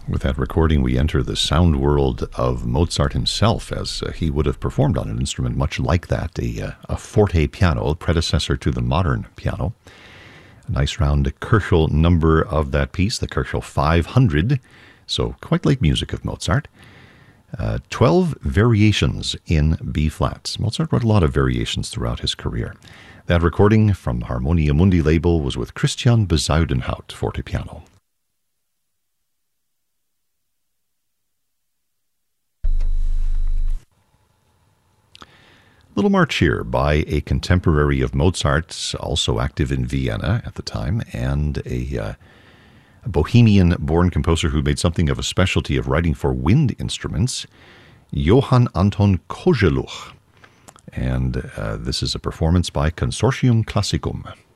With that recording, we enter the sound world of Mozart himself, as he would have performed on an instrument much like that, a forte piano, predecessor to the modern piano. A nice round Köchel number of that piece, the Köchel 500, so quite like music of Mozart. 12 variations in B-flats. Mozart wrote a lot of variations throughout his career. That recording from Harmonia Mundi label was with Christian Bezuidenhout, forte piano. Little march here by a contemporary of Mozart's, also active in Vienna at the time, and a Bohemian-born composer who made something of a specialty of writing for wind instruments, Johann Anton Kozeluch. And this is a performance by Consortium Classicum.